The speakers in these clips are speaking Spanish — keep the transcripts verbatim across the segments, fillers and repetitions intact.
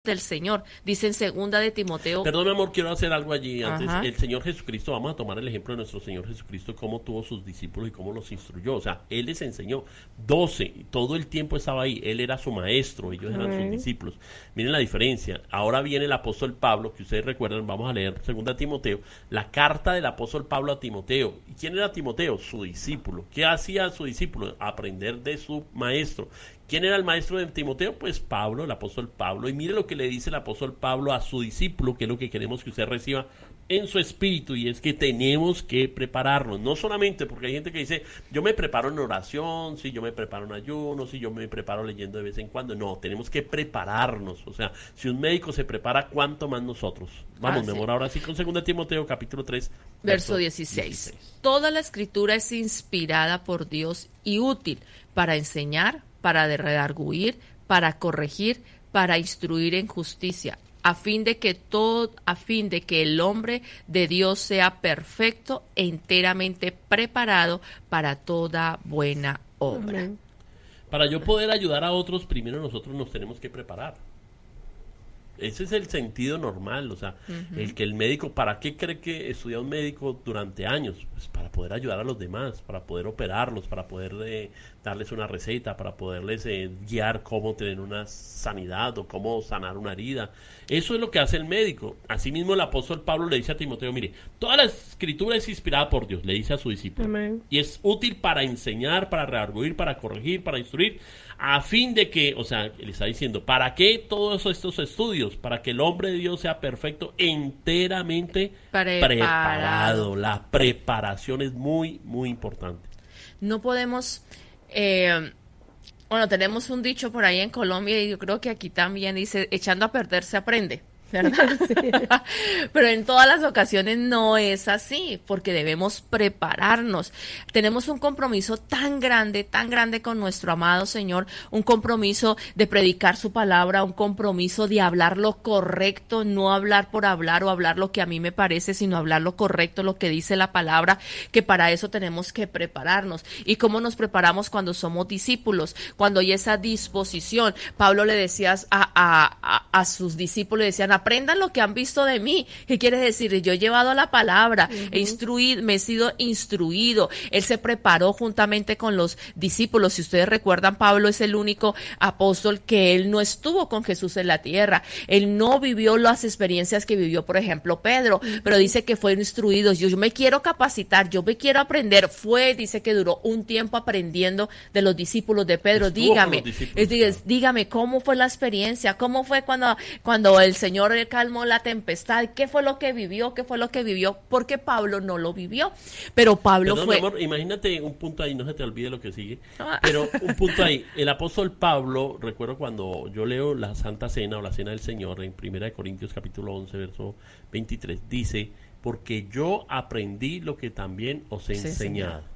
del Señor. Dice en segunda de Timoteo. Perdón, mi amor, quiero hacer algo allí antes. Ajá. El Señor Jesucristo, vamos a tomar el ejemplo de nuestro Señor Jesucristo, cómo tuvo sus discípulos y cómo los instruyó. O sea, Él les enseñó doce, todo el tiempo estaba ahí. Él era su maestro, ellos eran sus discípulos. Miren la diferencia. Ahora viene el apóstol Pablo, que ustedes recuerdan, vamos a leer segunda Timoteo, la carta del apóstol Pablo a Timoteo. ¿Y quién era Timoteo? Su discípulo. ¿Qué hacía su discípulo? Aprender de su maestro. ¿Quién era el maestro de Timoteo? Pues Pablo, el apóstol Pablo. Y mire lo que le dice el apóstol Pablo a su discípulo, que es lo que queremos que usted reciba en su espíritu, y es que tenemos que prepararnos. No solamente porque hay gente que dice, yo me preparo en oración, si yo me preparo en ayuno, si yo me preparo leyendo de vez en cuando. No, tenemos que prepararnos. O sea, si un médico se prepara, ¿cuánto más nosotros? Vamos, Ah, mi sí. amor, ahora sí con segunda Timoteo, capítulo tres, Verso dieciséis. Toda la escritura es inspirada por Dios y útil para enseñar, para redarguir, para corregir, para instruir en justicia, a fin de que todo, a fin de que el hombre de Dios sea perfecto e enteramente preparado para toda buena obra. Amén. Para yo poder ayudar a otros, primero nosotros nos tenemos que preparar. Ese es el sentido normal, o sea, uh-huh. el que el médico, ¿para qué cree que estudia un médico durante años? Pues para poder ayudar a los demás, para poder operarlos, para poder eh, darles una receta, para poderles eh, guiar cómo tener una sanidad o cómo sanar una herida. Eso es lo que hace el médico. Asimismo, el apóstol Pablo le dice a Timoteo, mire, toda la escritura es inspirada por Dios, le dice a su discípulo. Amén. Y es útil para enseñar, para redarguir, para corregir, para instruir, a fin de que, o sea, le está diciendo, ¿para qué todos estos estudios? Para que el hombre de Dios sea perfecto, enteramente Preparado. preparado. La preparación es muy, muy importante. No podemos, eh, bueno, tenemos un dicho por ahí en Colombia y yo creo que aquí también dice, echando a perder se aprende, ¿verdad? Sí. Pero en todas las ocasiones no es así, porque debemos prepararnos. Tenemos un compromiso tan grande, tan grande con nuestro amado Señor, un compromiso de predicar su palabra, un compromiso de hablar lo correcto, no hablar por hablar o hablar lo que a mí me parece, sino hablar lo correcto, lo que dice la palabra, que para eso tenemos que prepararnos. ¿Y cómo nos preparamos cuando somos discípulos? Cuando hay esa disposición. Pablo le decía a, a, a, a sus discípulos, le decían, aprendan lo que han visto de mí. ¿Qué quiere decir? Yo he llevado la palabra, uh-huh. he instruido, me he sido instruido. Él se preparó juntamente con los discípulos. Si ustedes recuerdan, Pablo es el único apóstol que él no estuvo con Jesús en la tierra. Él no vivió las experiencias que vivió, por ejemplo, Pedro, uh-huh. pero dice que fue instruido. Yo, yo me quiero capacitar, yo me quiero aprender. Fue, dice que duró un tiempo aprendiendo de los discípulos de Pedro. Estuvo dígame, discípulos, dígame, claro. dígame, ¿cómo fue la experiencia? ¿Cómo fue cuando, cuando el Señor calmó la tempestad? ¿Qué fue lo que vivió? ¿Qué fue lo que vivió? Porque Pablo no lo vivió, pero Pablo Perdón, fue... mi amor, imagínate un punto ahí, no se te olvide lo que sigue, pero un punto ahí, el apóstol Pablo, recuerdo cuando yo leo la Santa Cena o la Cena del Señor en primera de Corintios capítulo once, verso veintitrés, dice, porque yo aprendí lo que también os he Sí, enseñado. señor.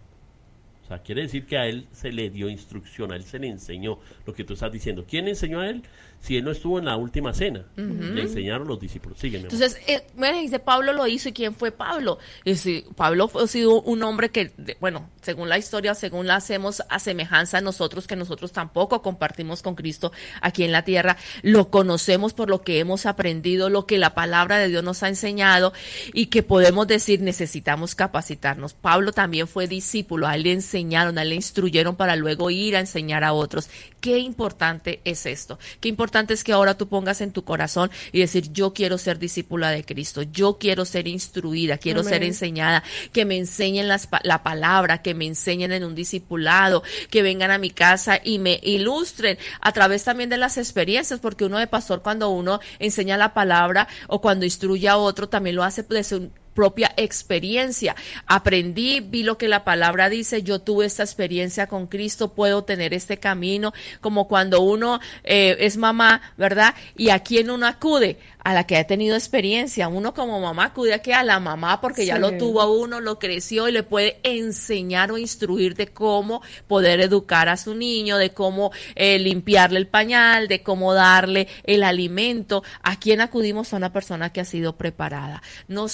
O sea, quiere decir que a él se le dio instrucción, a él se le enseñó lo que tú estás diciendo. ¿Quién enseñó a él? Si él no estuvo en la última cena, uh-huh. le enseñaron los discípulos. Sígueme. Entonces, eh, bueno, dice, Pablo lo hizo, ¿y quién fue Pablo? Es, Pablo ha sido un hombre que, de, bueno, según la historia, según la hacemos a semejanza a nosotros, que nosotros tampoco compartimos con Cristo aquí en la tierra, lo conocemos por lo que hemos aprendido, lo que la palabra de Dios nos ha enseñado, y que podemos decir, necesitamos capacitarnos. Pablo también fue discípulo, a él le enseñaron, a él le instruyeron para luego ir a enseñar a otros. Qué importante es esto, qué importante es que ahora tú pongas en tu corazón y decir, yo quiero ser discípula de Cristo, yo quiero ser instruida, quiero Amén. Ser enseñada, que me enseñen las, la palabra, que me enseñen en un discipulado, que vengan a mi casa y me ilustren a través también de las experiencias, porque uno de pastor, cuando uno enseña la palabra o cuando instruye a otro, también lo hace desde un propia experiencia. Aprendí, vi lo que la palabra dice, yo tuve esta experiencia con Cristo, puedo tener este camino, como cuando uno eh, es mamá, ¿verdad? ¿Y a quién uno acude? A la que ha tenido experiencia. Uno como mamá acude aquí a la mamá porque sí. ya lo tuvo a uno, lo creció y le puede enseñar o instruir de cómo poder educar a su niño, de cómo eh, limpiarle el pañal, de cómo darle el alimento. ¿A quién acudimos? A una persona que ha sido preparada. No solo, no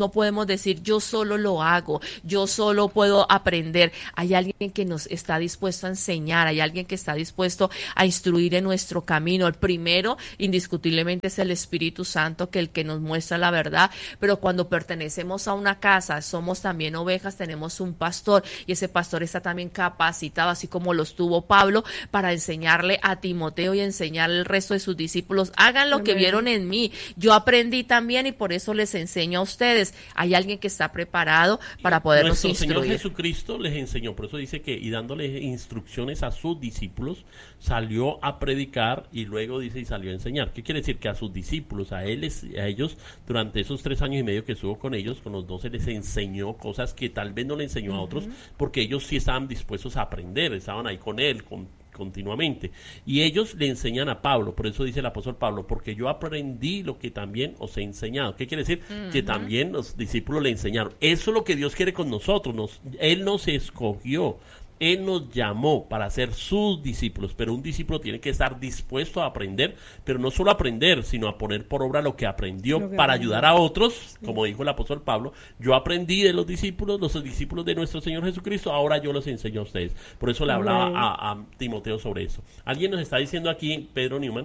no podemos decir yo solo lo hago, yo solo puedo aprender. Hay alguien que nos está dispuesto a enseñar, hay alguien que está dispuesto a instruir en nuestro camino. El primero, indiscutiblemente, es el Espíritu Santo, que el que nos muestra la verdad, pero cuando pertenecemos a una casa, somos también ovejas, tenemos un pastor, y ese pastor está también capacitado, así como lo estuvo Pablo, para enseñarle a Timoteo y enseñarle al resto de sus discípulos, hagan lo Amén. Que vieron en mí, yo aprendí también y por eso les enseño a ustedes. Hay alguien que está preparado para podernos instruir. Nuestro Señor Jesucristo les enseñó, por eso dice que, y dándole instrucciones a sus discípulos, salió a predicar y luego dice y salió a enseñar. ¿Qué quiere decir? Que a sus discípulos, a él, a ellos, durante esos tres años y medio que estuvo con ellos, con los doce, les enseñó cosas que tal vez no le enseñó uh-huh. a otros, porque ellos sí estaban dispuestos a aprender, estaban ahí con él, con continuamente, y ellos le enseñan a Pablo. Por eso dice el apóstol Pablo, porque yo aprendí lo que también os he enseñado. ¿Qué quiere decir? Uh-huh. Que también los discípulos le enseñaron. Eso es lo que Dios quiere con nosotros. Nos, él nos escogió, Él nos llamó para ser sus discípulos, pero un discípulo tiene que estar dispuesto a aprender, pero no solo aprender, sino a poner por obra lo que aprendió lo que para aprendió. Ayudar a otros, sí. Como dijo el apóstol Pablo, yo aprendí de los discípulos, los discípulos de nuestro Señor Jesucristo, ahora yo los enseño a ustedes. Por eso le hablaba a, a Timoteo sobre eso. Alguien nos está diciendo aquí, Pedro Newman,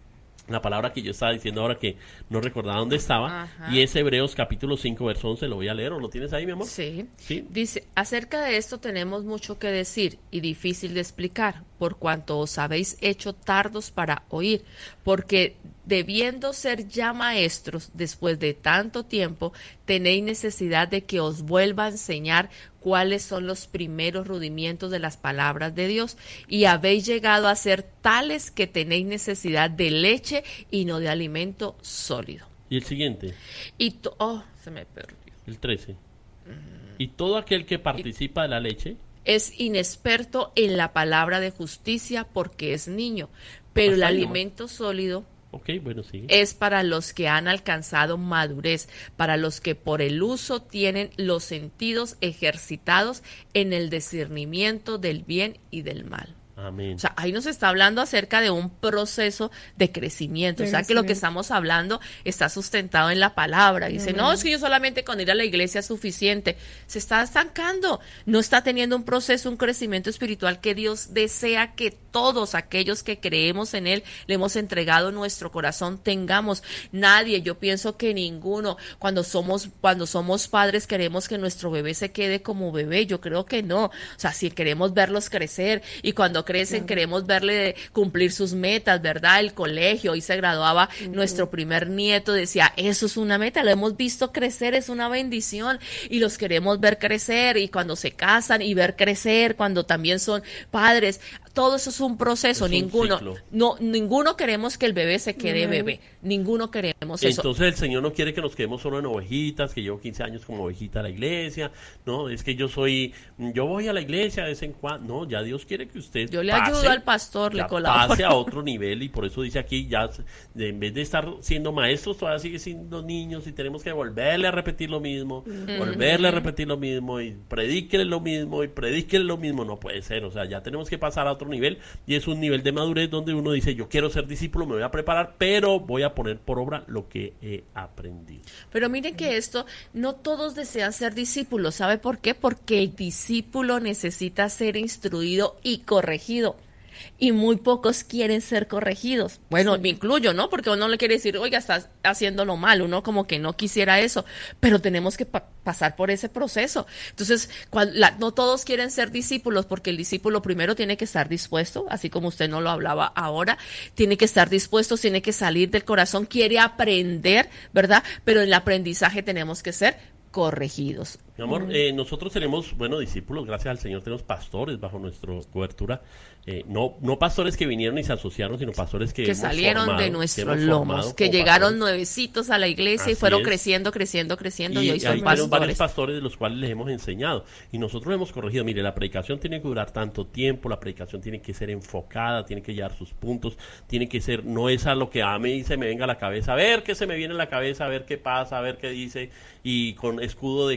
la palabra que yo estaba diciendo ahora que no recordaba dónde estaba. Ajá. Y es Hebreos capítulo cinco, verso once, lo voy a leer, ¿o lo tienes ahí, mi amor? Sí. sí. Dice, acerca de esto tenemos mucho que decir y difícil de explicar, por cuanto os habéis hecho tardos para oír, porque debiendo ser ya maestros después de tanto tiempo, tenéis necesidad de que os vuelva a enseñar cuáles son los primeros rudimientos de las palabras de Dios, y habéis llegado a ser tales que tenéis necesidad de leche y no de alimento sólido. ¿Y el siguiente? Y to- oh, se me perdió. El trece. Mm. Y todo aquel que participa y- de la leche es inexperto en la palabra de justicia porque es niño, pero el alimento sólido Okay, bueno, sí. es para los que han alcanzado madurez, para los que por el uso tienen los sentidos ejercitados en el discernimiento del bien y del mal. Amén. O sea, ahí nos está hablando acerca de un proceso de crecimiento. De o sea, crecimiento. Que lo que estamos hablando está sustentado en la palabra. Dice, Amén. No, es que yo solamente con ir a la iglesia es suficiente. Se está estancando. No está teniendo un proceso, un crecimiento espiritual que Dios desea que todos aquellos que creemos en Él, le hemos entregado nuestro corazón, tengamos. Nadie, yo pienso que ninguno, cuando somos, cuando somos padres, queremos que nuestro bebé se quede como bebé. Yo creo que no. O sea, si queremos verlos crecer, y cuando crecen, uh-huh. queremos verle cumplir sus metas, ¿verdad? El colegio, hoy se graduaba uh-huh. nuestro primer nieto, decía, eso es una meta, lo hemos visto crecer, es una bendición, y los queremos ver crecer, y cuando se casan, y ver crecer, cuando también son padres, todo eso es un proceso, es ninguno, un no, ninguno queremos que el bebé se quede uh-huh. bebé, ninguno queremos eso. Entonces el Señor no quiere que nos quedemos solo en ovejitas, que llevo quince años como ovejita a la iglesia, no, es que yo soy, yo voy a la iglesia de vez en cuando, no, ya Dios quiere que usted Yo le pase, ayudo al pastor, le colaboro. Pase a otro nivel, y por eso dice aquí, ya en vez de estar siendo maestros, todavía sigue siendo niños, y tenemos que volverle a repetir lo mismo, uh-huh. volverle a repetir lo mismo, y predíquele lo mismo, y predíquele lo mismo, no puede ser, o sea, ya tenemos que pasar a otro nivel, y es un nivel de madurez donde uno dice, yo quiero ser discípulo, me voy a preparar, pero voy a poner por obra lo que he aprendido. Pero miren que esto, no todos desean ser discípulos, ¿sabe por qué? Porque el discípulo necesita ser instruido y corregido, y muy pocos quieren ser corregidos. Bueno, sí. me incluyo, ¿no? Porque uno le quiere decir, oiga, estás haciéndolo mal, uno como que no quisiera eso, pero tenemos que pa- pasar por ese proceso. Entonces, cuando, la, no todos quieren ser discípulos, porque el discípulo primero tiene que estar dispuesto, así como usted no lo hablaba ahora, tiene que estar dispuesto, tiene que salir del corazón, quiere aprender, ¿verdad? Pero en el aprendizaje tenemos que ser corregidos. Mi amor, eh, nosotros tenemos, bueno, discípulos, gracias al Señor, tenemos pastores bajo nuestra cobertura, eh, no no pastores que vinieron y se asociaron, sino pastores que, que hemos salieron formado, de nuestros lomos, que llegaron pastores. Nuevecitos a la iglesia. Así y fueron es. creciendo, creciendo, creciendo, y, y hoy son pastores. Tenemos varios pastores de los cuales les hemos enseñado, y nosotros hemos corregido. Mire, la predicación tiene que durar tanto tiempo, la predicación tiene que ser enfocada, tiene que llevar sus puntos, tiene que ser, no es a lo que a mí se me venga a la cabeza, a ver qué se me viene a la cabeza, a ver qué pasa, a ver qué dice, y con escudo de que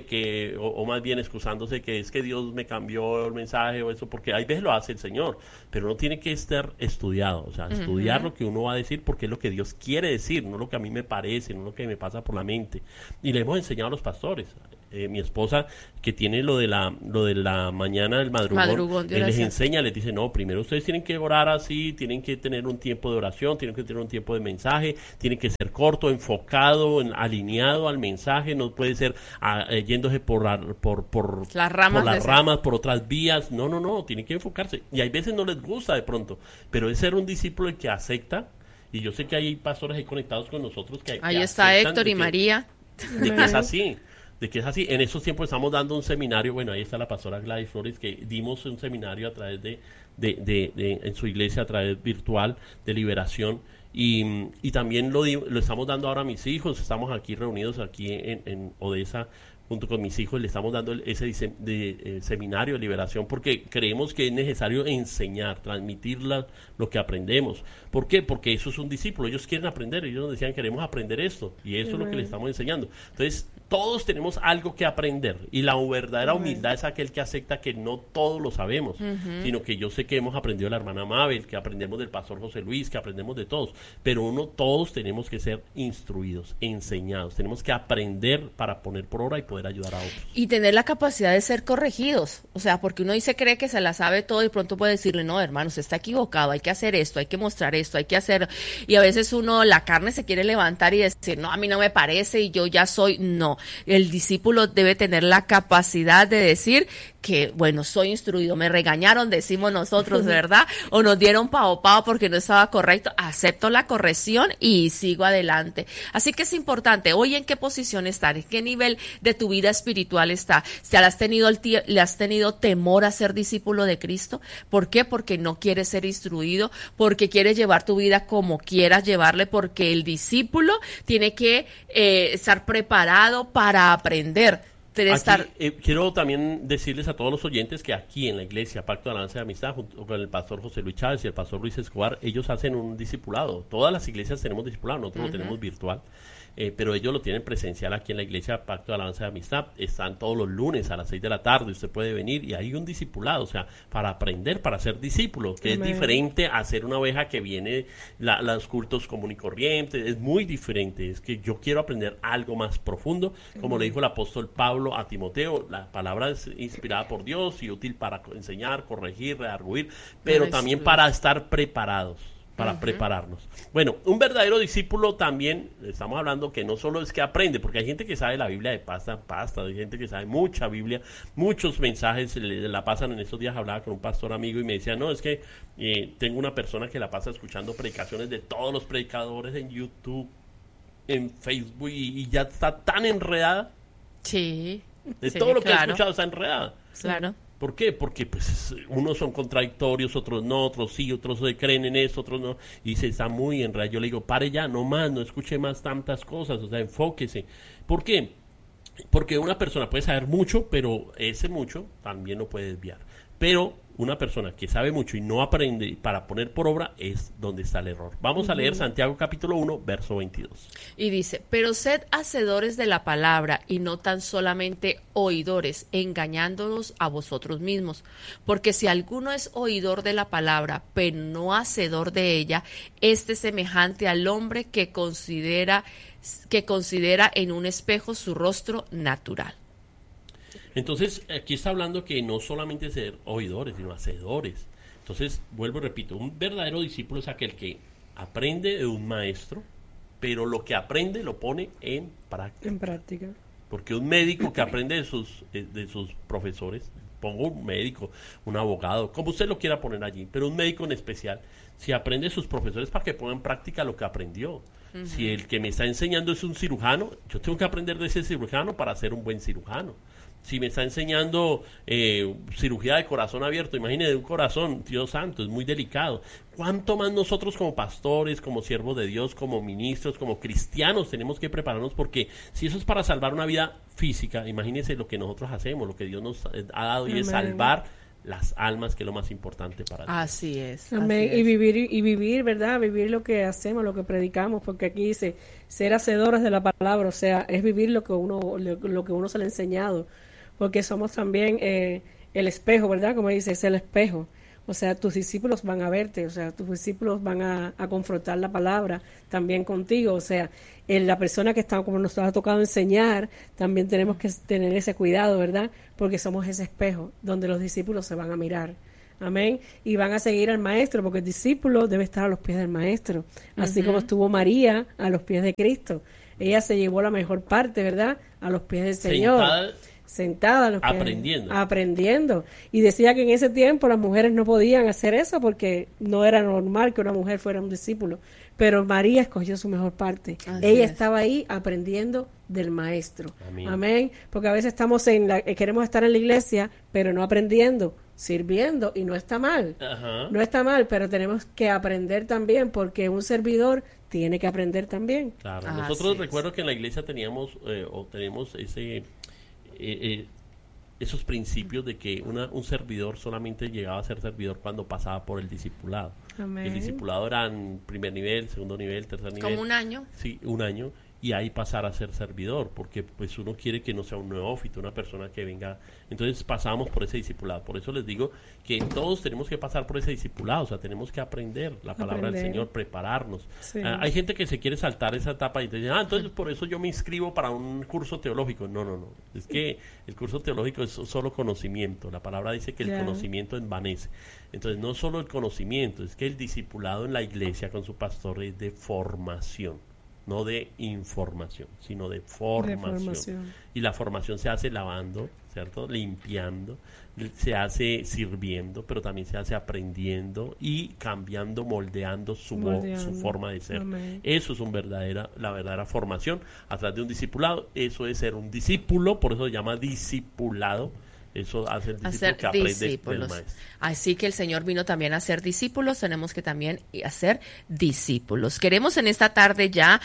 eh, o, o más bien excusándose que es que Dios me cambió el mensaje o eso, porque hay veces lo hace el Señor, pero uno tiene que estar estudiado, o sea, uh-huh. estudiar lo que uno va a decir porque es lo que Dios quiere decir, no lo que a mí me parece, no lo que me pasa por la mente. Y le hemos enseñado a los pastores. Eh, mi esposa, que tiene lo de la lo de la mañana del madrugón, madrugón de él les enseña, les dice, no, primero ustedes tienen que orar así, tienen que tener un tiempo de oración, tienen que tener un tiempo de mensaje, tienen que ser corto, enfocado, en, alineado al mensaje, no puede ser a, eh, yéndose por, la, por, por las ramas, por, las ramas por otras vías, no, no, no, tienen que enfocarse. Y hay veces no les gusta de pronto, pero es ser un discípulo el que acepta, y yo sé que hay pastores ahí conectados con nosotros que ahí que está Héctor y que, María. De que es así. De que es así. En estos tiempos estamos dando un seminario, bueno, ahí está la pastora Gladys Flores, que dimos un seminario a través de, de, de, de en su iglesia, a través virtual, de liberación, y, y también lo, di, lo estamos dando ahora a mis hijos, estamos aquí reunidos aquí en, en Odessa, junto con mis hijos, le estamos dando ese de, de, eh, seminario de liberación, porque creemos que es necesario enseñar, transmitir la, lo que aprendemos. ¿Por qué? Porque eso es un discípulo, ellos quieren aprender, ellos nos decían, queremos aprender esto, y eso uh-huh. es lo que les estamos enseñando. Entonces, todos tenemos algo que aprender, y la verdadera uh-huh. humildad es aquel que acepta que no todos lo sabemos, uh-huh. sino que yo sé que hemos aprendido de la hermana Mabel, que aprendemos del pastor José Luis, que aprendemos de todos, pero uno, todos tenemos que ser instruidos, enseñados, tenemos que aprender para poner por obra y poder ayudar a otros. Y tener la capacidad de ser corregidos, o sea, porque uno dice, cree que se la sabe todo y pronto puede decirle, no, hermano, usted está equivocado, hay que hacer esto, hay que mostrar esto, hay que hacer, y a veces uno, la carne se quiere levantar y decir, no, a mí no me parece y yo ya soy, no, el discípulo debe tener la capacidad de decir que, bueno, soy instruido, me regañaron, decimos nosotros, ¿verdad? O nos dieron pao pao porque no estaba correcto, acepto la corrección y sigo adelante. Así que es importante, hoy en qué posición estar, en qué nivel de tu vida espiritual está. ¿Le has tenido, el tie- le has tenido temor a ser discípulo de Cristo? ¿Por qué? Porque no quieres ser instruido, porque quieres llevar tu vida como quieras llevarle, porque el discípulo tiene que eh, estar preparado para aprender. Aquí, estar... eh, quiero también decirles a todos los oyentes que aquí en la iglesia Pacto de Alabanza y Amistad, junto con el pastor José Luis Chávez y el pastor Luis Escobar, ellos hacen un discipulado. Todas las iglesias tenemos discipulado, nosotros uh-huh. lo tenemos virtual. Eh, pero ellos lo tienen presencial aquí en la iglesia Pacto de Alabanza y Amistad. Están todos los lunes a las seis de la tarde, usted puede venir y hay un discipulado, o sea, para aprender, para ser discípulo, que Amén. Es diferente a ser una oveja que viene la, los cultos común y corriente, es muy diferente, es que yo quiero aprender algo más profundo, como Amén. Le dijo el apóstol Pablo a Timoteo, la palabra es inspirada por Dios y útil para enseñar, corregir, redarguir, pero también para estar preparados. Para uh-huh. prepararnos. Bueno, un verdadero discípulo también, estamos hablando que no solo es que aprende, porque hay gente que sabe la Biblia de pasta a pasta, hay gente que sabe mucha Biblia, muchos mensajes le, la pasan. En estos días hablaba con un pastor amigo y me decía, no, es que eh, tengo una persona que la pasa escuchando predicaciones de todos los predicadores en YouTube, en Facebook, y, y ya está tan enredada. Sí. De sí, todo lo claro. que ha escuchado está enredada. Claro. ¿Por qué? Porque pues unos son contradictorios, otros no, otros sí, otros creen en eso, otros no, y se está muy enredado. Yo le digo, pare ya, no más, no escuche más tantas cosas, o sea, enfóquese. ¿Por qué? Porque una persona puede saber mucho, pero ese mucho también lo puede desviar. Pero una persona que sabe mucho y no aprende para poner por obra es donde está el error. Vamos a leer Santiago capítulo uno, verso veintidós. Y dice, pero sed hacedores de la palabra y no tan solamente oidores, engañándonos a vosotros mismos. Porque si alguno es oidor de la palabra, pero no hacedor de ella, este es semejante al hombre que considera, que considera en un espejo su rostro natural. Entonces, aquí está hablando que no solamente ser oidores, sino hacedores. Entonces, vuelvo y repito, un verdadero discípulo es aquel que aprende de un maestro, pero lo que aprende lo pone en práctica. En práctica. Porque un médico que aprende de sus, de sus profesores, pongo un médico, un abogado, como usted lo quiera poner allí, pero un médico en especial, si aprende de sus profesores para que ponga en práctica lo que aprendió. Uh-huh. Si el que me está enseñando es un cirujano, yo tengo que aprender de ese cirujano para ser un buen cirujano. Si me está enseñando eh, cirugía de corazón abierto, imagínese un corazón, Dios santo, es muy delicado. ¿Cuánto más nosotros como pastores, como siervos de Dios, como ministros, como cristianos tenemos que prepararnos? Porque si eso es para salvar una vida física, imagínese lo que nosotros hacemos, lo que Dios nos ha dado, y Amén. Es salvar las almas, que es lo más importante para Dios. Así es. Amén. Así y es. vivir, y vivir, ¿verdad? Vivir lo que hacemos, lo que predicamos, porque aquí dice ser hacedores de la palabra, o sea, es vivir lo que uno, lo, lo que uno se le ha enseñado. porque somos también eh, el espejo, ¿verdad? Como dice, es el espejo. O sea, tus discípulos van a verte, o sea, tus discípulos van a, a confrontar la palabra también contigo. O sea, en la persona que está, como nos ha tocado enseñar, también tenemos que tener ese cuidado, ¿verdad? Porque somos ese espejo donde los discípulos se van a mirar. Amén. Y van a seguir al maestro, porque el discípulo debe estar a los pies del maestro. Así uh-huh. como estuvo María a los pies de Cristo. Ella se llevó la mejor parte, ¿verdad? A los pies del Señor. Sentada. sentada a los pies, aprendiendo aprendiendo y decía que en ese tiempo las mujeres no podían hacer eso porque no era normal que una mujer fuera un discípulo, pero María escogió su mejor parte. Así ella es. Estaba ahí aprendiendo del maestro. Amén. Amén. Porque a veces estamos en la, eh, queremos estar en la iglesia pero no aprendiendo, sirviendo, y no está mal. Ajá. No está mal, pero tenemos que aprender también, porque un servidor tiene que aprender también. Claro. Ah, nosotros recuerdo que en la iglesia teníamos eh, o tenemos ese Eh, eh, esos principios de que una, un servidor solamente llegaba a ser servidor cuando pasaba por el discipulado. Amén. El discipulado era en primer nivel, segundo nivel, tercer nivel. ¿Como un año? Sí, un año. Y ahí pasar a ser servidor, porque pues uno quiere que no sea un neófito, una persona que venga. Entonces pasamos por ese discipulado. Por eso les digo que todos tenemos que pasar por ese discipulado, o sea, tenemos que aprender la palabra aprender. del Señor, prepararnos. Sí. Ah, hay gente que se quiere saltar esa etapa y te dice, ah, entonces por eso yo me inscribo para un curso teológico. No, no, no. Es que el curso teológico es solo conocimiento. La palabra dice que el yeah. conocimiento envanece. Entonces no solo el conocimiento, es que el discipulado en la iglesia con su pastor es de formación. No de información, sino de formación. de formación. Y la formación se hace lavando, ¿cierto? Limpiando, se hace sirviendo, pero también se hace aprendiendo y cambiando, moldeando su, moldeando. su forma de ser. Amén. Eso es un verdadera, la verdadera formación a través de un discipulado. Eso es ser un discípulo, por eso se llama discipulado. Eso hace el discípulo hacer que aprende discípulos. del maestro. Así que el Señor vino también a ser discípulos, tenemos que también hacer discípulos. Queremos en esta tarde ya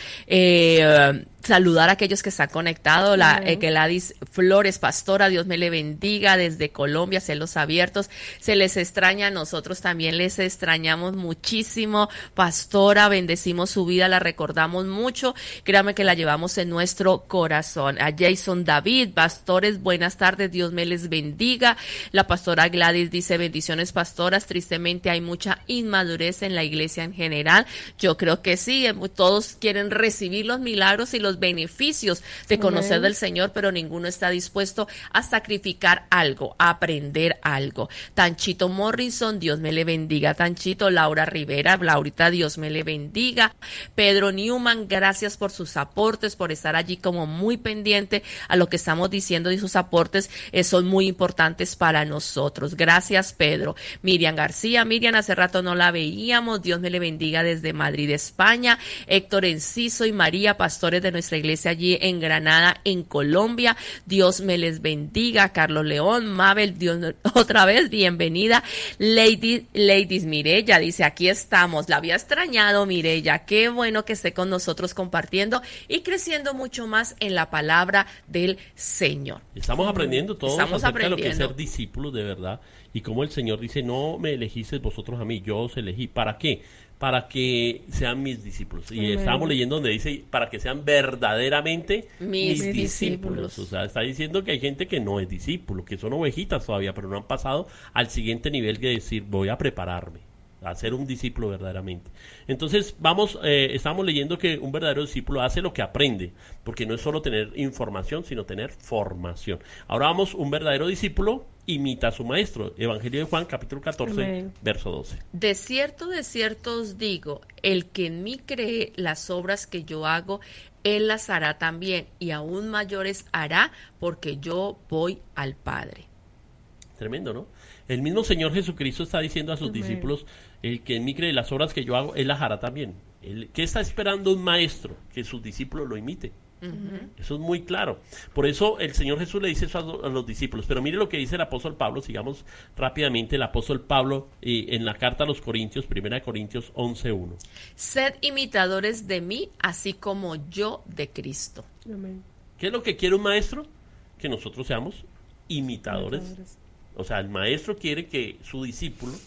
eh, saludar a aquellos que están conectados, la eh, Gladys Flores, pastora, Dios me le bendiga desde Colombia, cielos abiertos, se les extraña, nosotros también les extrañamos muchísimo, pastora, bendecimos su vida, la recordamos mucho, créame que la llevamos en nuestro corazón. A Jason David, pastores, buenas tardes, Dios me les bendiga. bendiga. La pastora Gladys dice, bendiciones pastoras, tristemente hay mucha inmadurez en la iglesia en general. Yo creo que sí, todos quieren recibir los milagros y los beneficios de conocer uh-huh. del Señor, pero ninguno está dispuesto a sacrificar algo, a aprender algo. Tanchito Morrison, Dios me le bendiga. Tanchito, Laura Rivera, Laurita, Dios me le bendiga. Pedro Newman, gracias por sus aportes, por estar allí como muy pendiente a lo que estamos diciendo, y sus aportes eh, son muy importantes para nosotros. Gracias, Pedro. Miriam García, Miriam, hace rato no la veíamos, Dios me le bendiga desde Madrid, España. Héctor Enciso y María, pastores de nuestra iglesia allí en Granada, en Colombia, Dios me les bendiga. Carlos León, Mabel, Dios, otra vez, bienvenida. Lady, Ladies Mirella dice, aquí estamos, la había extrañado, Mirella, qué bueno que esté con nosotros compartiendo y creciendo mucho más en la palabra del Señor. Estamos aprendiendo todos Estamos acerca aprendiendo. de lo que es ser discípulos de verdad, y como el Señor dice, no me elegisteis vosotros a mí, yo os elegí. ¿Para qué? Para que sean mis discípulos. Y Amén. Estamos leyendo donde dice, para que sean verdaderamente mis, mis discípulos. discípulos. O sea, está diciendo que hay gente que no es discípulo, que son ovejitas todavía, pero no han pasado al siguiente nivel de decir, voy a prepararme a ser un discípulo verdaderamente. Entonces, vamos, eh, estamos leyendo que un verdadero discípulo hace lo que aprende, porque no es solo tener información, sino tener formación. Ahora vamos, un verdadero discípulo imita a su maestro. Evangelio de Juan, capítulo catorce, Amén. Verso doce. De cierto, de cierto os digo, el que en mí cree, las obras que yo hago, él las hará también, y aún mayores hará, porque yo voy al Padre. Tremendo, ¿no? El mismo Señor Jesucristo está diciendo a sus Amén. Discípulos, el que en mí cree, las obras que yo hago, él las hará también. Él, ¿qué está esperando un maestro? Que sus discípulos lo imite. Uh-huh. Eso es muy claro. Por eso el Señor Jesús le dice eso a, a los discípulos. Pero mire lo que dice el apóstol Pablo. Sigamos rápidamente. El apóstol Pablo eh, en la carta a los Corintios, primera de Corintios once uno. Sed imitadores de mí, así como yo de Cristo. Amén. ¿Qué es lo que quiere un maestro? Que nosotros seamos imitadores. imitadores. O sea, el maestro quiere que su discípulo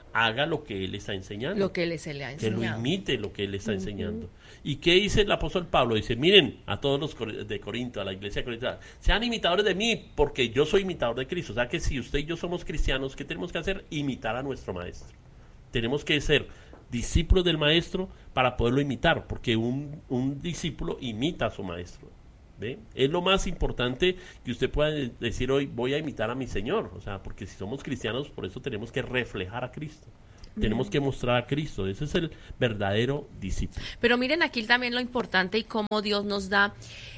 haga lo que él está enseñando. Lo que él se le ha enseñado. Que lo imite lo que él está uh-huh. enseñando. ¿Y qué dice el apóstol Pablo? Dice, miren, a todos los de Corinto, a la iglesia de Corinto, sean imitadores de mí, porque yo soy imitador de Cristo. O sea que si usted y yo somos cristianos, ¿qué tenemos que hacer? Imitar a nuestro maestro. Tenemos que ser discípulos del maestro para poderlo imitar, porque un, un discípulo imita a su maestro. ¿Ve? Es lo más importante que usted pueda decir hoy, voy a imitar a mi Señor. O sea, porque si somos cristianos, por eso tenemos que reflejar a Cristo. Tenemos que mostrar a Cristo. Ese es el verdadero discípulo. Pero miren aquí también lo importante y cómo Dios nos da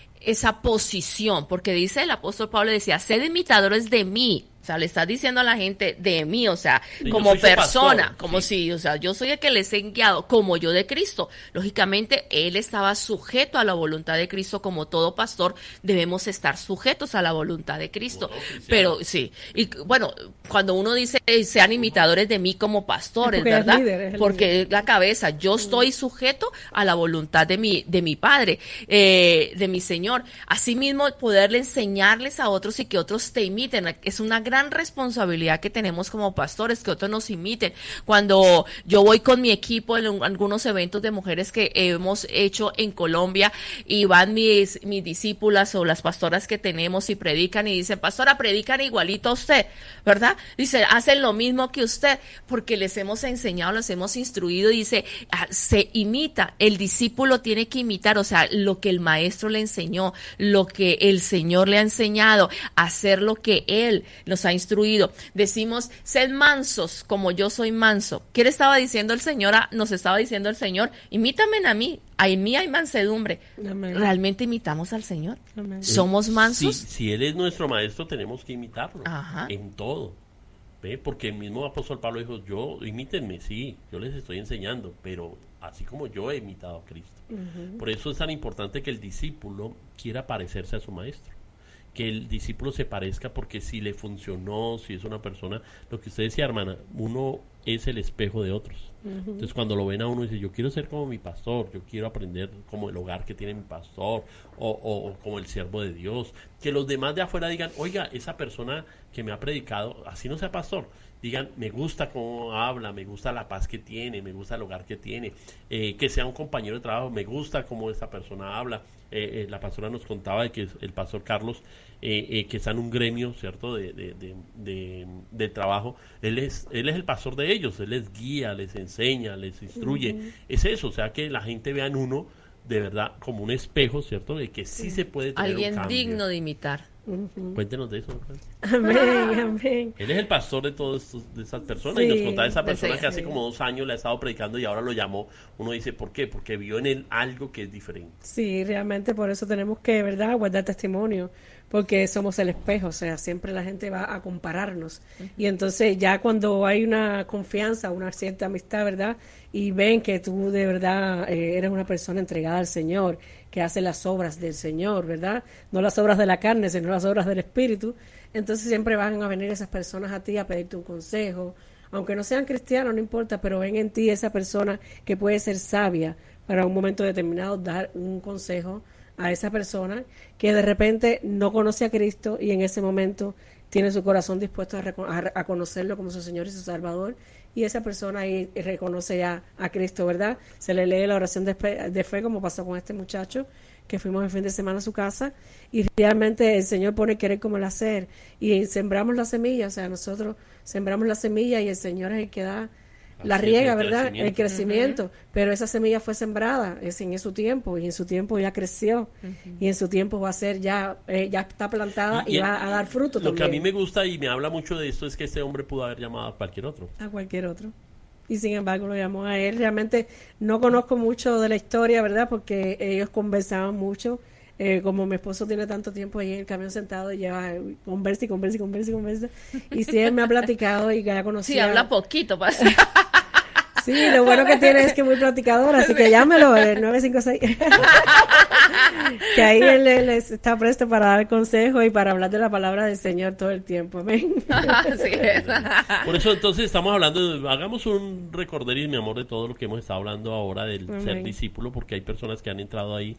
esa posición, porque dice el apóstol Pablo, decía, sed imitadores de mí. O sea, le está diciendo a la gente de mí, o sea, sí, como persona, pastor, como sí. si, o sea, yo soy el que les he guiado, como yo de Cristo. Lógicamente, él estaba sujeto a la voluntad de Cristo, como todo pastor, debemos estar sujetos a la voluntad de Cristo. Bueno, Pero sí, y bueno, cuando uno dice, sean imitadores de mí como pastores, porque ¿verdad? Es líder, es porque es la cabeza, yo estoy sujeto a la voluntad de mi, de mi Padre, eh, de mi Señor. Asimismo, poderle enseñarles a otros y que otros te imiten, es una gran gran responsabilidad que tenemos como pastores, que otros nos imiten. Cuando yo voy con mi equipo en algunos eventos de mujeres que hemos hecho en Colombia y van mis, mis discípulas o las pastoras que tenemos y predican y dicen, pastora, predican igualito a usted, ¿verdad? Dice, hacen lo mismo que usted, porque les hemos enseñado, les hemos instruido, dice, se imita, el discípulo tiene que imitar, o sea, lo que el maestro le enseñó, lo que el Señor le ha enseñado, hacer lo que Él nos ha instruido. Decimos, sed mansos como yo soy manso. ¿Qué le estaba diciendo el Señor? Nos estaba diciendo el Señor, imítame a mí, en mí hay mansedumbre. Amén. ¿Realmente imitamos al Señor? Amén. ¿Somos mansos? Si, si Él es nuestro maestro, tenemos que imitarlo. Ajá. En todo. ¿Ve? Porque el mismo apóstol Pablo dijo, yo, imítenme, sí, yo les estoy enseñando, pero así como yo he imitado a Cristo. Uh-huh. Por eso es tan importante que el discípulo quiera parecerse a su maestro. Que el discípulo se parezca, porque si le funcionó, si es una persona, lo que usted decía, hermana, uno es el espejo de otros. Uh-huh. Entonces cuando lo ven a uno dice, yo quiero ser como mi pastor, yo quiero aprender como el hogar que tiene mi pastor, o, o, o como el siervo de Dios. Que los demás de afuera digan, oiga, esa persona que me ha predicado, así no sea pastor, digan, me gusta cómo habla, me gusta la paz que tiene, me gusta el hogar que tiene, eh, que sea un compañero de trabajo, me gusta cómo esa persona habla. Eh, eh, la pastora nos contaba de que el pastor Carlos, eh, eh, que está en un gremio, ¿cierto?, de, de, de, de, de trabajo, él es, él es el pastor de ellos, él les guía, les enseña, les instruye. Uh-huh. Es eso, o sea, que la gente vea en uno de verdad como un espejo, ¿cierto?, de que sí, sí se puede tener alguien un cambio. Digno de imitar. Uh-huh. Cuéntenos de eso. Amén, amén. Él es el pastor de todas esas personas, sí, y nos contaba esa persona que hace como dos años le ha estado predicando y ahora lo llamó. Uno dice, ¿por qué? Porque vio en él algo que es diferente. Sí, realmente por eso tenemos que, ¿verdad?, guardar testimonio, porque somos el espejo, o sea, siempre la gente va a compararnos. Uh-huh. Y entonces ya cuando hay una confianza, una cierta amistad, ¿verdad?, y ven que tú de verdad eh, eres una persona entregada al Señor, que hace las obras del Señor, ¿verdad? No las obras de la carne, sino las obras del Espíritu. Entonces siempre van a venir esas personas a ti a pedirte un consejo, aunque no sean cristianos, no importa, pero ven en ti esa persona que puede ser sabia para un momento determinado dar un consejo a esa persona que de repente no conoce a Cristo y en ese momento tiene su corazón dispuesto a, reco- a, a conocerlo como su Señor y su Salvador, y esa persona ahí reconoce ya a Cristo, ¿verdad? Se le lee la oración de fe, de fe, como pasó con este muchacho que fuimos el fin de semana a su casa, y realmente el Señor pone querer como el hacer, y sembramos la semilla, o sea, nosotros sembramos la semilla y el Señor es el que da la Así riega, el ¿verdad? Crecimiento. El crecimiento, uh-huh. Pero esa semilla fue sembrada es en su tiempo, y en su tiempo ya creció, uh-huh. Y en su tiempo va a ser ya, eh, ya está plantada y, y, y va a dar fruto lo también. Que a mí me gusta y me habla mucho de esto es que este hombre pudo haber llamado a cualquier otro. A cualquier otro. Y sin embargo lo llamó a él. Realmente no conozco mucho de la historia, ¿verdad? Porque ellos conversaban mucho. Eh, como mi esposo tiene tanto tiempo ahí en el camión sentado, lleva conversa y conversa y conversa y conversa. Y sí, él me ha platicado y que ya conocía. Sí, habla poquito, pasa. Sí, lo bueno que tiene es que es muy platicador, así que llámelo, el nueve cinco seis. Que ahí él, él está presto para dar consejos y para hablar de la palabra del Señor todo el tiempo. Amén. Sí. Por eso entonces estamos hablando, de, hagamos un recorderis, mi amor, de todo lo que hemos estado hablando ahora del Amén. Ser discípulo, porque hay personas que han entrado ahí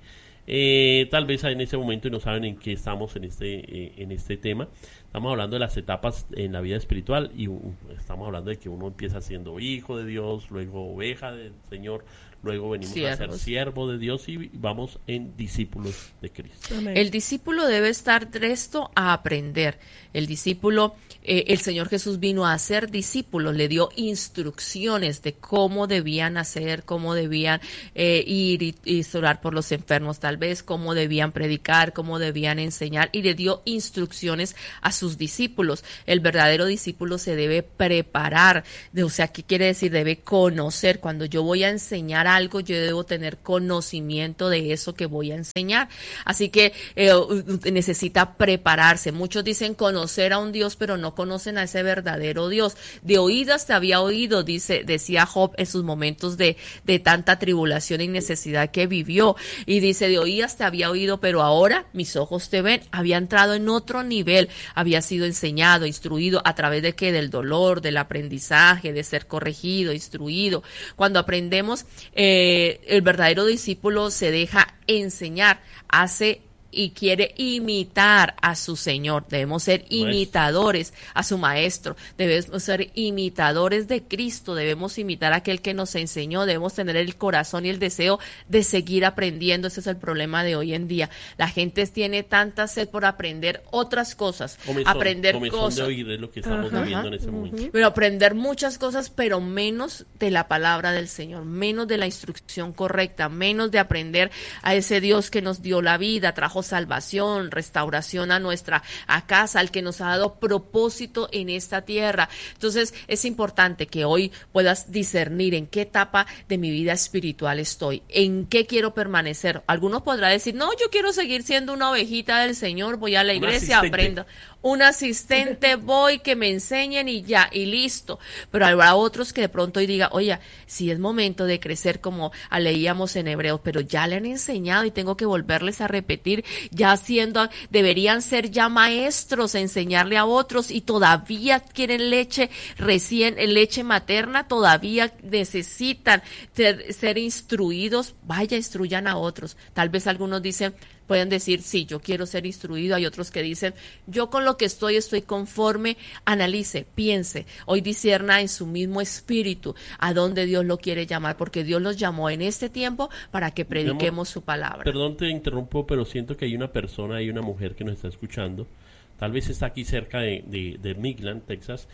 eh, tal vez en ese momento y no saben en qué estamos en este, eh, en este tema. Estamos hablando de las etapas en la vida espiritual y uh, estamos hablando de que uno empieza siendo hijo de Dios, luego oveja del Señor, luego venimos Siervos. a ser siervo de Dios y vamos en discípulos de Cristo. Amén. El discípulo debe estar presto a aprender. El discípulo, eh, el Señor Jesús vino a ser discípulo, le dio instrucciones de cómo debían hacer, cómo debían eh, ir y, y orar por los enfermos, tal vez cómo debían predicar, cómo debían enseñar, y le dio instrucciones a sus discípulos. El verdadero discípulo se debe preparar, de, o sea, ¿qué quiere decir? Debe conocer. Cuando yo voy a enseñar algo, yo debo tener conocimiento de eso que voy a enseñar. Así que eh, necesita prepararse. Muchos dicen conocer a un Dios, pero no conocen a ese verdadero Dios. De oídas te había oído, dice, decía Job en sus momentos de, de tanta tribulación y necesidad que vivió. Y dice, de oídas te había oído, pero ahora mis ojos te ven. Había entrado en otro nivel, había sido enseñado, instruido a través de qué, del dolor, del aprendizaje, de ser corregido, instruido. Cuando aprendemos, eh, el verdadero discípulo se deja enseñar, hace y quiere imitar a su Señor. Debemos ser imitadores a su Maestro, debemos ser imitadores de Cristo, debemos imitar a aquel que nos enseñó, debemos tener el corazón y el deseo de seguir aprendiendo. Ese es el problema de hoy en día. La gente tiene tanta sed por aprender otras cosas, comezón, aprender comezón cosas. De oír es lo que estamos ajá, viviendo en ese momento. Pero aprender muchas cosas, pero menos de la palabra del Señor, menos de la instrucción correcta, menos de aprender a ese Dios que nos dio la vida, trajo salvación, restauración a nuestra a casa, al que nos ha dado propósito en esta tierra. Entonces es importante que hoy puedas discernir en qué etapa de mi vida espiritual estoy, en qué quiero permanecer. Algunos podrán decir, no, yo quiero seguir siendo una ovejita del Señor, voy a la iglesia, aprendo. Un asistente, voy, que me enseñen y ya, y listo. Pero habrá otros que de pronto hoy diga, oye, si es momento de crecer, como leíamos en Hebreos, pero ya le han enseñado y tengo que volverles a repetir, ya siendo, deberían ser ya maestros, enseñarle a otros, y todavía quieren leche recién, leche materna, todavía necesitan ser, ser instruidos. Vaya, instruyan a otros. Tal vez algunos dicen, pueden decir, sí, yo quiero ser instruido. Hay otros que dicen, yo con lo que estoy, estoy conforme. Analice, piense, hoy discierna en su mismo espíritu a dónde Dios lo quiere llamar, porque Dios los llamó en este tiempo para que prediquemos su palabra. Perdón, te interrumpo, pero siento que hay una persona, hay una mujer que nos está escuchando, tal vez está aquí cerca de, de, de Midland, Texas,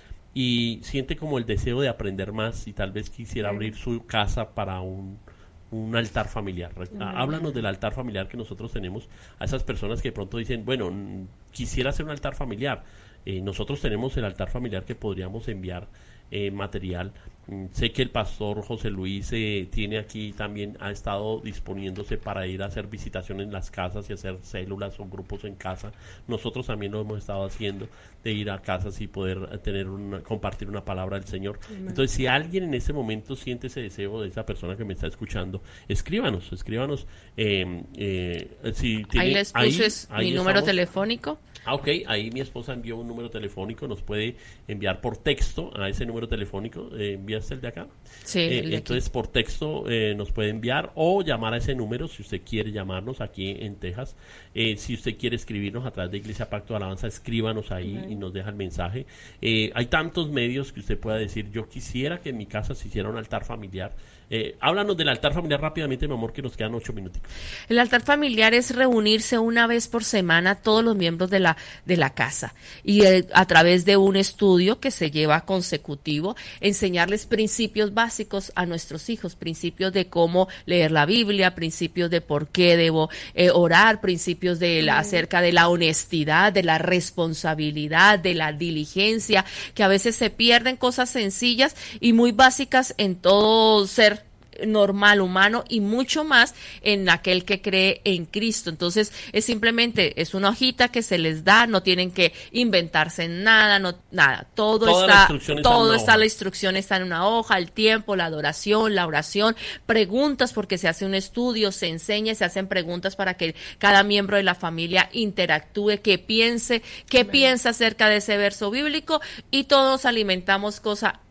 y siente como el deseo de aprender más y tal vez quisiera abrir su casa para un un altar familiar. Uh-huh. Háblanos del altar familiar que nosotros tenemos, a esas personas que de pronto dicen, bueno, quisiera hacer un altar familiar. Eh, nosotros tenemos el altar familiar que podríamos enviar eh, material. Sé que el pastor José Luis eh, tiene aquí también, ha estado disponiéndose para ir a hacer visitaciones en las casas y hacer células o grupos en casa. Nosotros también lo hemos estado haciendo, de ir a casas y poder tener una, compartir una palabra del Señor. Amén. Entonces, si alguien en ese momento siente ese deseo de esa persona que me está escuchando, escríbanos, escríbanos. Eh, eh, si tiene, ahí les puse ahí, mi ahí número estamos. telefónico. Ah, ok, ahí mi esposa envió un número telefónico, nos puede enviar por texto a ese número telefónico. Eh, ¿Enviaste el de acá? Sí, eh, el de entonces aquí. Por texto eh, nos puede enviar o llamar a ese número si usted quiere llamarnos aquí en Texas. Eh, si usted quiere escribirnos a través de Iglesia Pacto de Alabanza, escríbanos ahí uh-huh. y nos deja el mensaje. Eh, hay tantos medios que usted pueda decir, yo quisiera que en mi casa se hiciera un altar familiar. Eh, háblanos del altar familiar rápidamente, mi amor, que nos quedan ocho minutitos. El altar familiar es reunirse una vez por semana todos los miembros de la de la casa y eh, a través de un estudio que se lleva consecutivo, enseñarles principios básicos a nuestros hijos, principios de cómo leer la Biblia, principios de por qué debo eh, orar, principios de la, acerca de la honestidad, de la responsabilidad, de la diligencia, que a veces se pierden, cosas sencillas y muy básicas en todo ser normal, humano, y mucho más en aquel que cree en Cristo. Entonces es simplemente, es una hojita que se les da, no tienen que inventarse nada, no nada, todo Toda está, todo está, la instrucción está en una hoja, el tiempo, la adoración, la oración, preguntas, porque se hace un estudio, se enseña, se hacen preguntas para que cada miembro de la familia interactúe, que piense, que piensa acerca de ese verso bíblico, y todos alimentamos cosa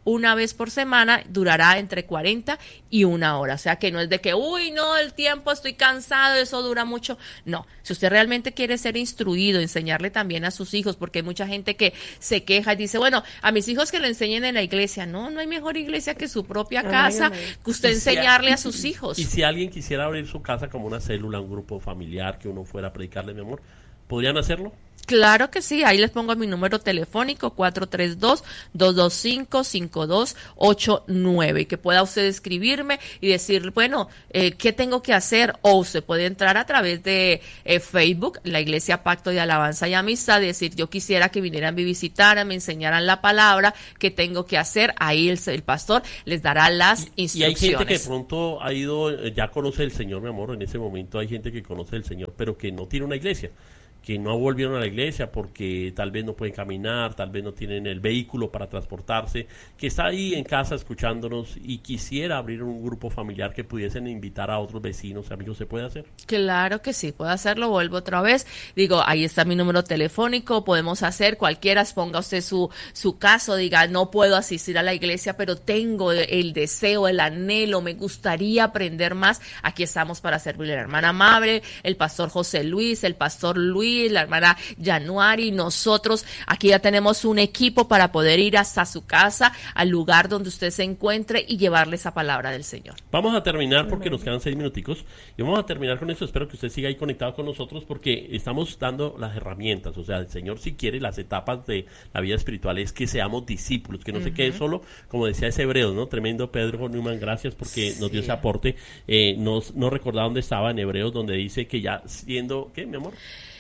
una vez por semana, durará entre cuarenta y una hora. O sea que no es de que, uy, no, el tiempo, estoy cansado, eso dura mucho. No, si usted realmente quiere ser instruido, enseñarle también a sus hijos, porque hay mucha gente que se queja y dice, bueno, a mis hijos que lo enseñen en la iglesia. No, no hay mejor iglesia que su propia Amén, casa, amén. que usted Y si enseñarle a- a sus hijos. Y si alguien quisiera abrir su casa como una célula, un grupo familiar, que uno fuera a predicarle, mi amor, ¿podrían hacerlo? Claro que sí, ahí les pongo mi número telefónico cuatro tres dos, dos dos cinco, cinco dos ocho nueve y que pueda usted escribirme y decir, bueno, eh, ¿qué tengo que hacer? O usted puede entrar a través de eh, Facebook, la Iglesia Pacto de Alabanza y Amistad, y decir, yo quisiera que vinieran a visitar, me enseñaran la palabra, ¿qué tengo que hacer? Ahí el, el pastor les dará las Y hay instrucciones. gente que de pronto ha ido, eh, ya conoce el Señor, mi amor, en ese momento hay gente que conoce el Señor, pero que no tiene una iglesia, que no volvieron a la iglesia porque tal vez no pueden caminar, tal vez no tienen el vehículo para transportarse, que está ahí en casa escuchándonos y quisiera abrir un grupo familiar que pudiesen invitar a otros vecinos, amigos, ¿se puede hacer? Claro que sí, puedo hacerlo, vuelvo otra vez, digo, ahí está mi número telefónico, podemos hacer cualquiera, ponga usted su, su caso, diga, no puedo asistir a la iglesia, pero tengo el deseo, el anhelo, me gustaría aprender más, aquí estamos para servirle, la hermana Mabel, el pastor José Luis, el pastor Luis, la hermana Januari, nosotros, aquí ya tenemos un equipo para poder ir hasta su casa, al lugar donde usted se encuentre y llevarle esa palabra del Señor. Vamos a terminar porque nos quedan seis minuticos y vamos a terminar con eso. Espero que usted siga ahí conectado con nosotros porque estamos dando las herramientas. O sea, el Señor, si quiere, las etapas de la vida espiritual es que seamos discípulos, que no uh-huh. se quede solo, como decía ese Hebreos, ¿no? Tremendo Pedro Newman, gracias porque sí. nos dio ese aporte. Eh, nos, no recordaba dónde estaba en Hebreos, donde dice que ya siendo, ¿qué, mi amor?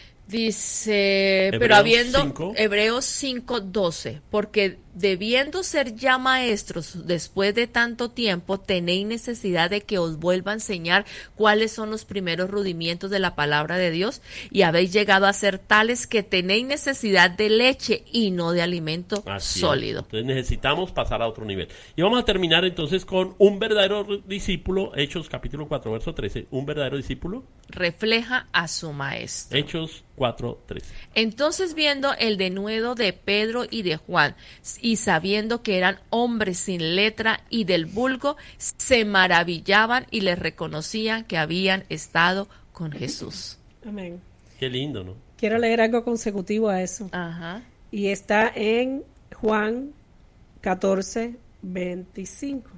Dice, Hebreos pero habiendo, cinco. Hebreos cinco doce, porque debiendo ser ya maestros después de tanto tiempo, tenéis necesidad de que os vuelva a enseñar cuáles son los primeros rudimientos de la palabra de Dios, y habéis llegado a ser tales que tenéis necesidad de leche y no de alimento Así sólido. Es. Entonces necesitamos pasar a otro nivel. Y vamos a terminar entonces con un verdadero discípulo, Hechos capítulo cuatro, verso trece, un verdadero discípulo. Refleja a su maestro. Hechos cuatro, trece. Entonces, viendo el denuedo de Pedro y de Juan, y sabiendo que eran hombres sin letra y del vulgo, se maravillaban y les reconocían que habían estado con Jesús. Amén. Qué lindo, ¿no? Quiero leer algo consecutivo a eso. Ajá. Y está en Juan catorce, veinticinco.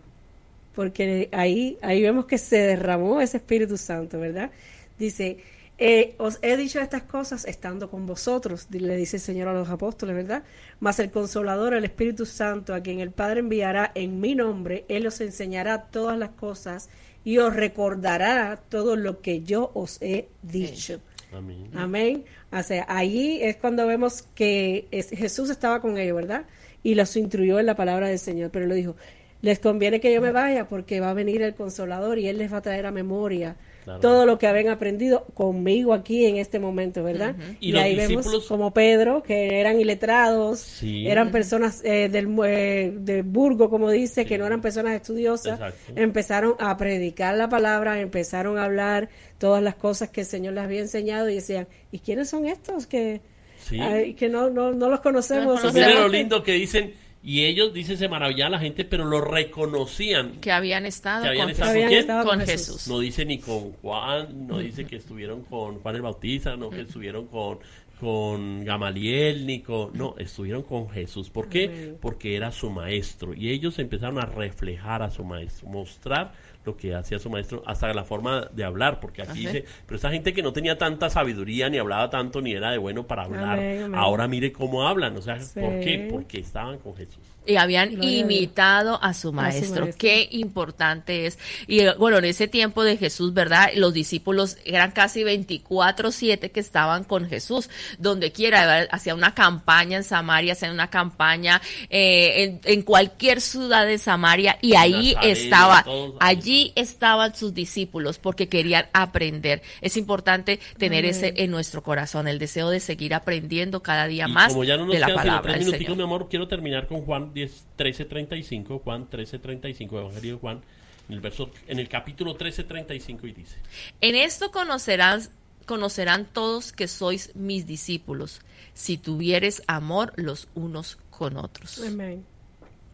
Porque ahí, ahí vemos que se derramó ese Espíritu Santo, ¿verdad? Dice, eh, os he dicho estas cosas estando con vosotros, le dice el Señor a los apóstoles, ¿verdad? Mas el Consolador, el Espíritu Santo, a quien el Padre enviará en mi nombre, Él os enseñará todas las cosas y os recordará todo lo que yo os he dicho. Amén. Amén. O sea, ahí es cuando vemos que es, Jesús estaba con ellos, ¿verdad? Y los instruyó en la palabra del Señor, pero le dijo, les conviene que yo me vaya porque va a venir el Consolador y Él les va a traer a memoria claro. todo lo que habían aprendido conmigo aquí en este momento, ¿verdad? Uh-huh. Y, y ahí discípulos... vemos como Pedro, que eran iletrados, sí. eran personas eh, del eh, de Burgo, como dice, sí. que no eran personas estudiosas, exacto. Empezaron a predicar la palabra, empezaron a hablar todas las cosas que el Señor les había enseñado y decían, ¿y quiénes son estos que, sí. ay, que no, no, no los conocemos? No, miren lo lindo que dicen. Y ellos, dicen, se maravillaba la gente, pero lo reconocían. Que habían estado, que habían con, estado habían ¿con, quién? estado con Jesús. Jesús. No dice ni con Juan, no uh-huh. dice que estuvieron con Juan el Bautista, no uh-huh. que estuvieron con, con Gamaliel, ni con... No, estuvieron con Jesús. ¿Por qué? Uh-huh. Porque era su maestro. Y ellos empezaron a reflejar a su maestro, mostrar lo que hacía su maestro, hasta la forma de hablar, porque aquí uh-huh. dice, pero esa gente que no tenía tanta sabiduría, ni hablaba tanto, ni era de bueno para hablar, amén, amén. Ahora mire cómo hablan, o sea, sí. ¿por qué? Porque estaban con Jesús. Y habían Gloria imitado a su, a su maestro, qué importante es. Y bueno, en ese tiempo de Jesús, ¿verdad? Los discípulos eran casi veinticuatro siete que estaban con Jesús, donde quiera, hacía una campaña en Samaria, hacía una campaña eh, en, en cualquier ciudad de Samaria, y ahí Nazaret, estaba, todos, allí estaban sus discípulos, porque querían aprender. Es importante tener Amén. Ese en nuestro corazón, el deseo de seguir aprendiendo cada día y más como ya no nos de la quedan palabra tres del minuticos, Señor. Mi amor, quiero terminar con Juan trece treinta y cinco, Juan trece treinta y cinco, Evangelio de Juan, en el verso, en el capítulo trece treinta y cinco, y dice: En esto conocerán, conocerán todos que sois mis discípulos, si tuvieres amor los unos con otros. Amén.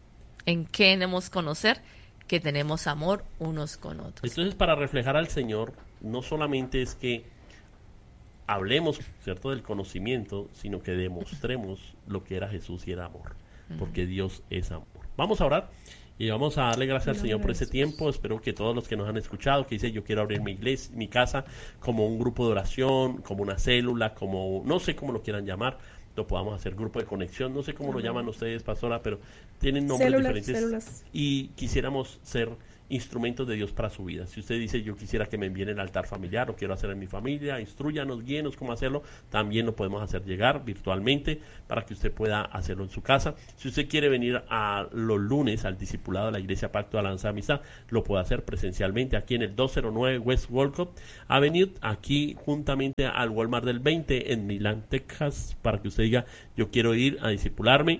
¿En qué debemos conocer? Que tenemos amor unos con otros. Entonces, para reflejar al Señor, no solamente es que hablemos, ¿cierto?, del conocimiento, sino que demostremos lo que era Jesús y era amor, porque Dios es amor. Vamos a orar y vamos a darle gracias al Señor por ese tiempo. Espero que todos los que nos han escuchado, que dicen yo quiero abrir mi iglesia, mi casa como un grupo de oración, como una célula, como no sé cómo lo quieran llamar, lo podamos hacer, grupo de conexión, no sé cómo lo llaman ustedes, pastora, pero tienen nombres Células, diferentes células. Y quisiéramos ser instrumentos de Dios para su vida. Si usted dice yo quisiera que me envíen el altar familiar o quiero hacer en mi familia, instrúyanos, guíenos cómo hacerlo, también lo podemos hacer llegar virtualmente para que usted pueda hacerlo en su casa. Si usted quiere venir a los lunes al discipulado de la Iglesia Pacto de Alianza de Amistad, lo puede hacer presencialmente aquí en el doscientos nueve West Walcott Avenue, aquí juntamente al Walmart del veinte en Midland, Texas, para que usted diga yo quiero ir a discipularme.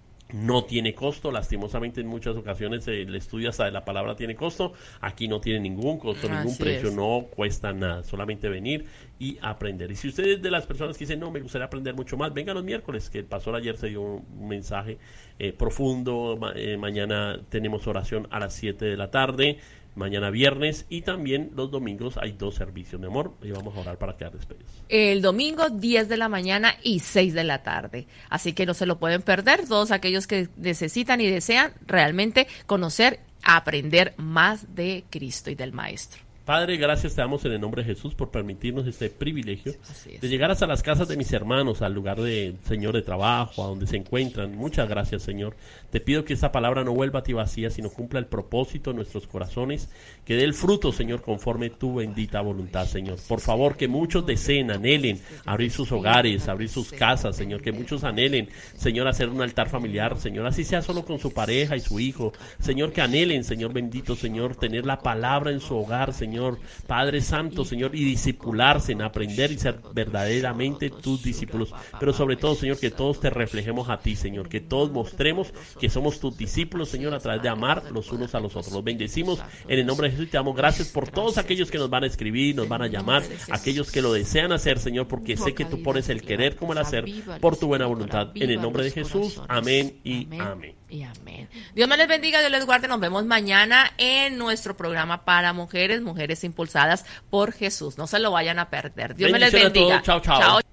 No tiene costo, lastimosamente en muchas ocasiones el estudio hasta de la palabra tiene costo. Aquí no tiene ningún costo, Así ningún precio, es. no cuesta nada, solamente venir y aprender. Y si usted es de las personas que dicen, no, me gustaría aprender mucho más, venga los miércoles, que el pastor ayer se dio un mensaje eh, profundo. Ma- eh, mañana tenemos oración a las siete de la tarde, mañana viernes, y también los domingos hay dos servicios, mi amor, y vamos a orar para quedar despedidos. El domingo diez de la mañana y seis de la tarde. Así que no se lo pueden perder todos aquellos que necesitan y desean realmente conocer, aprender más de Cristo y del Maestro. Padre, gracias te damos en el nombre de Jesús por permitirnos este privilegio Así es. de llegar hasta las casas de mis hermanos, al lugar de Señor de trabajo, a donde se encuentran. Muchas gracias, Señor. Te pido que esta palabra no vuelva a ti vacía, sino cumpla el propósito en nuestros corazones, que dé el fruto, Señor, conforme tu bendita voluntad, Señor. Por favor, que muchos deseen, anhelen abrir sus hogares, abrir sus casas, Señor, que muchos anhelen, Señor, hacer un altar familiar, Señor, así sea solo con su pareja y su hijo, Señor, que anhelen, Señor bendito, Señor, tener la palabra en su hogar, Señor, Padre Santo, Señor, y discipularse, en aprender y ser verdaderamente tus discípulos, pero sobre todo, Señor, que todos te reflejemos a ti, Señor, que todos mostremos que somos tus discípulos, Señor, a través de amar los unos a los otros. Los bendecimos en el nombre de Jesús y te damos gracias por todos aquellos que nos van a escribir, nos van a llamar, aquellos que lo desean hacer, Señor, porque sé que tú pones el querer como el hacer por tu buena voluntad. En el nombre de Jesús, amén y amén. Y amén. Dios me les bendiga, Dios les guarde. Nos vemos mañana en nuestro programa para mujeres, mujeres impulsadas por Jesús. No se lo vayan a perder. Dios me les Bendiciones a bendiga. todos. Chao, chao.